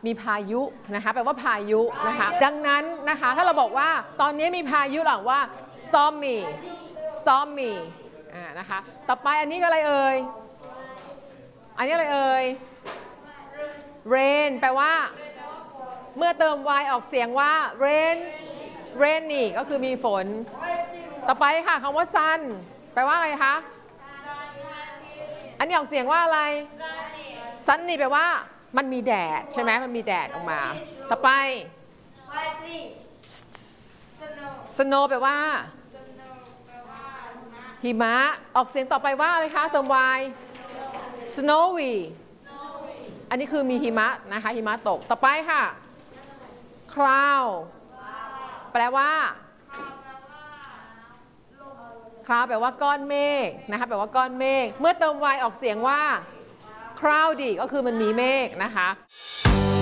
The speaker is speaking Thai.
มีพายุนะคะแปลว่าพายุนะคะดังนั้นนะคะถ้าเราบอกว่าตอนนี้มีพายุหรือว่า stormy นะคะต่อไปอันนี้ก็อะไรเอ่ยอันนี้อะไรเอ่ย rain แปลว่าเมื่อเติม y ออกเสียงว่า rainy ก็คือมีฝนต่อไปค่ะคำว่า sun แปลว่าอะไรคะอันนี้ออกเสียงว่าอะไร sunny แปลว่ามันมีแดดใช่ไหมมันมีแดดออกมาต่อไป snow แปลว่าหิมะออกเสียงต่อไปว่าอะไรคะเติม y snowy อันนี้คือมีหิมะนะคะหิมะตกต่อไปค่ะ cloud แปลว่าแปลว่าก้อนเมฆนะคะแปลว่าก้อนเมฆเมื่อเติม y ออกเสียงว่า cloudy ก็คือมันมีเมฆนะคะ